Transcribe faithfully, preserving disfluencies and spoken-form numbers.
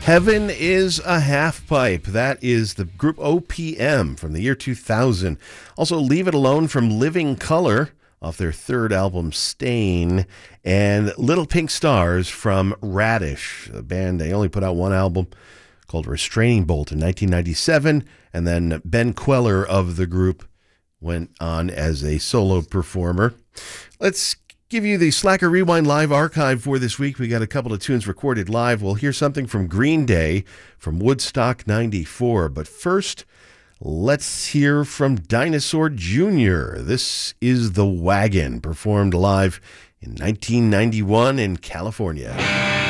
Heaven is a Half Pipe. That is the group O P M from the year two thousand. Also, Leave It Alone from Living Colour off their third album, Stain. And Little Pink Stars from Radish, a band. They only put out one album called Restraining Bolt in nineteen ninety-seven. And then Ben Queller of the group went on as a solo performer. Let's give you the Slacker Rewind Live archive for this week. We got a couple of tunes recorded live. We'll hear something from Green Day from Woodstock ninety-four. But first, let's hear from Dinosaur Junior This is The Wagon, performed live in nineteen ninety-one in California.